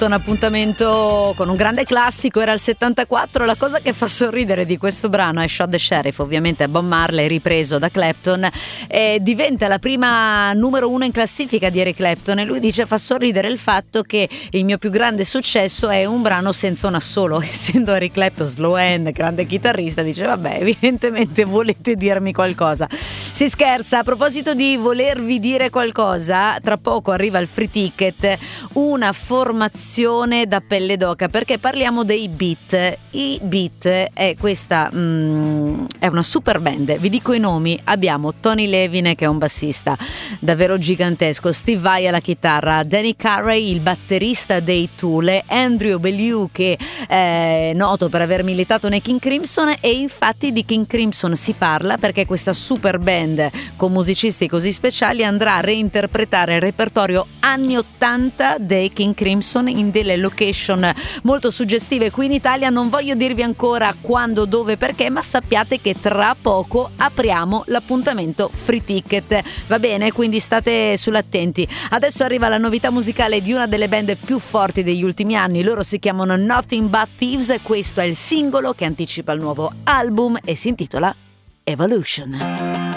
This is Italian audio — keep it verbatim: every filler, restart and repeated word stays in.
Clapton, appuntamento con un grande classico, era il settantaquattro. La cosa che fa sorridere di questo brano è Shot the Sheriff, ovviamente Bob Marley ripreso da Clapton, e diventa la prima numero uno in classifica di Eric Clapton, e lui dice: fa sorridere il fatto che il mio più grande successo è un brano senza un assolo. Essendo Eric Clapton slow hand, grande chitarrista, dice vabbè, evidentemente volete dirmi qualcosa. Si scherza. A proposito di volervi dire qualcosa, tra poco arriva il free ticket, una formazione da pelle d'oca, perché parliamo dei Beat. I Beat è questa mm, è una super band. Vi dico i nomi: abbiamo Tony Levine, che è un bassista davvero gigantesco, Steve Vai alla chitarra, Danny Carey il batterista dei Tool, Andrew Bellew che è noto per aver militato nei King Crimson, e infatti di King Crimson si parla perché questa super band con musicisti così speciali andrà a reinterpretare il repertorio anni ottanta dei King Crimson in delle location molto suggestive qui in Italia. Non voglio dirvi ancora quando, dove, perché, ma sappiate che tra poco apriamo l'appuntamento free ticket, va bene? Quindi state sull'attenti. Adesso arriva la novità musicale di una delle band più forti degli ultimi anni. Loro si chiamano Nothing But Thieves. Questo è il singolo che anticipa il nuovo album e si intitola Evolution.